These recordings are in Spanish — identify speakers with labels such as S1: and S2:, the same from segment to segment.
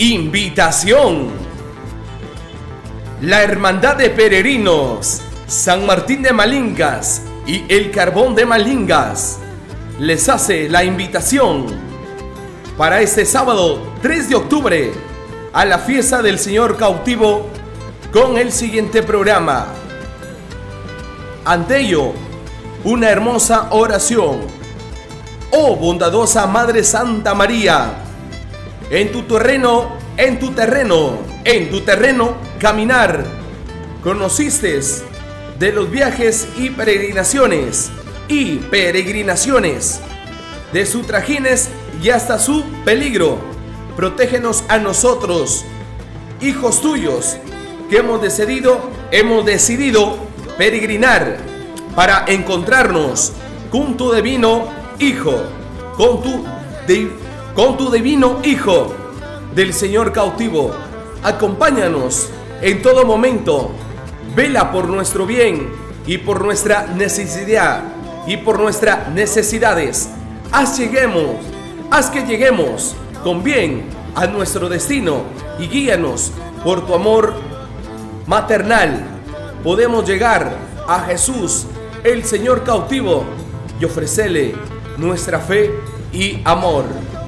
S1: Invitación. La Hermandad de Peregrinos San Martín de Malingas y el Carbón de Malingas les hace la invitación para este sábado 3 de octubre a la fiesta del Señor Cautivo con el siguiente programa. Ante ello, una hermosa oración. Oh bondadosa Madre Santa María, en tu terreno, caminar, conociste de los viajes y peregrinaciones, de sus trajines y hasta su peligro. Protégenos a nosotros, hijos tuyos, que hemos decidido peregrinar para encontrarnos con tu divino Hijo, con tu divino Hijo del Señor cautivo. Acompáñanos en todo momento, vela por nuestro bien y por nuestra necesidad y por nuestras necesidades. Haz que lleguemos con bien a nuestro destino y guíanos por tu amor maternal. Podemos llegar a Jesús, el Señor cautivo, y ofrecerle nuestra fe y amor.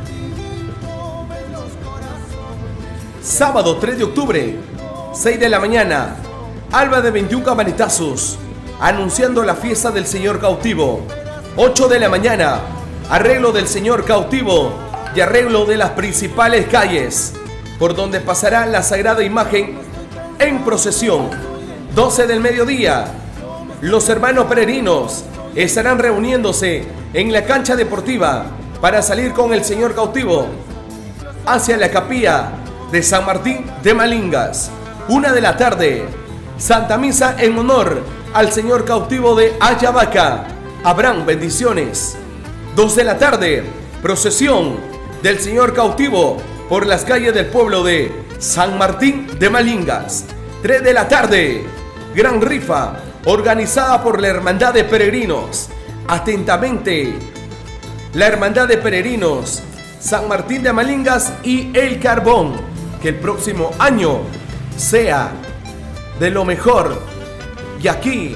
S1: Sábado 3 de octubre, 6 de la mañana, alba de 21 campanitazos, anunciando la fiesta del Señor cautivo. 8 de la mañana, arreglo del Señor cautivo y arreglo de las principales calles por donde pasará la sagrada imagen en procesión. 12 del mediodía, los hermanos peregrinos estarán reuniéndose en la cancha deportiva para salir con el Señor cautivo hacia la capilla de San Martín de Malingas. 1 de la tarde, Santa Misa en honor al Señor cautivo de Ayabaca. Habrán bendiciones. 2 de la tarde, procesión del Señor cautivo por las calles del pueblo de San Martín de Malingas. 3 de la tarde, gran rifa organizada por la Hermandad de Peregrinos. Atentamente, la Hermandad de Peregrinos San Martín de Malingas y el Carbón. Que el próximo año sea de lo mejor. Y aquí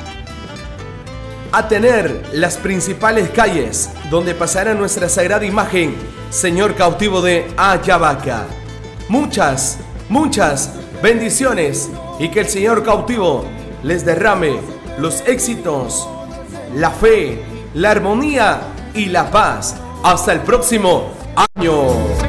S1: a tener las principales calles donde pasará nuestra sagrada imagen, Señor cautivo de Ayabaca. Muchas bendiciones y que el Señor cautivo les derrame los éxitos, la fe, la armonía y la paz. Hasta el próximo año.